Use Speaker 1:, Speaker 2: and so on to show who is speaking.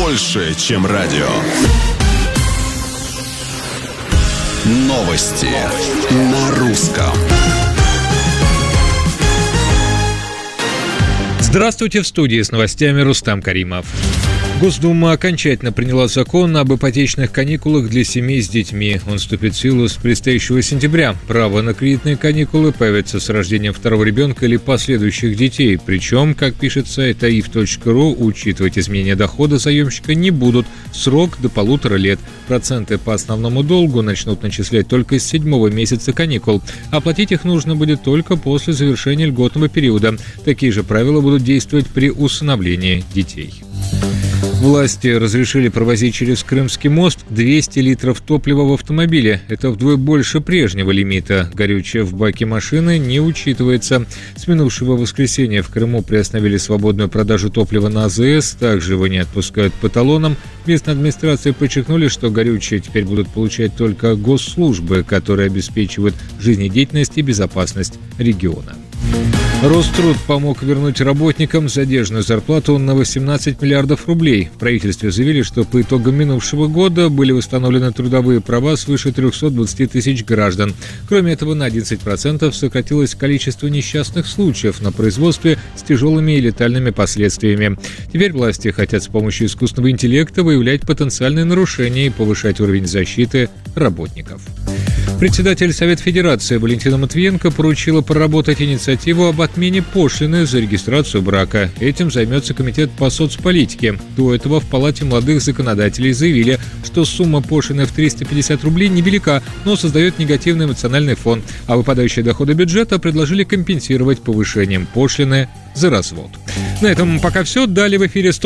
Speaker 1: больше, чем радио. Новости на русском.
Speaker 2: Здравствуйте, в студии с новостями Рустам Каримов. Госдума окончательно приняла закон об ипотечных каникулах для семей с детьми. Он вступит в силу с предстоящего сентября. Право на кредитные каникулы появится с рождением второго ребенка или последующих детей. Причем, как пишет сайт aif.ru, учитывать изменения дохода заемщика не будут. Срок до 1,5 лет. Проценты по основному долгу начнут начислять только с 7-го месяца каникул. Оплатить их нужно будет только после завершения льготного периода. Такие же правила будут действовать при усыновлении детей. Власти разрешили провозить через Крымский мост 200 литров топлива в автомобиле. Это вдвое больше прежнего лимита. Горючее в баке машины не учитывается. С минувшего воскресенья в Крыму приостановили свободную продажу топлива на АЗС. Также его не отпускают по талонам. Местная администрация подчеркнули, что горючее теперь будут получать только госслужбы, которые обеспечивают жизнедеятельность и безопасность региона. Роструд помог вернуть работникам задержанную зарплату на 18 миллиардов рублей. В правительстве заявили, что по итогам минувшего года были восстановлены трудовые права свыше 320 тысяч граждан. Кроме этого, на 11% сократилось количество несчастных случаев на производстве с тяжелыми и летальными последствиями. Теперь власти хотят с помощью искусственного интеллекта выявлять потенциальные нарушения и повышать уровень защиты работников. Председатель Совета Федерации Валентина Матвиенко поручила проработать инициативу об отмене пошлины за регистрацию брака. Этим займется комитет по соцполитике. До этого в Палате молодых законодателей заявили, что сумма пошлины в 350 рублей невелика, но создает негативный эмоциональный фон, а выпадающие доходы бюджета предложили компенсировать повышением пошлины за развод. На этом пока все. Далее в эфире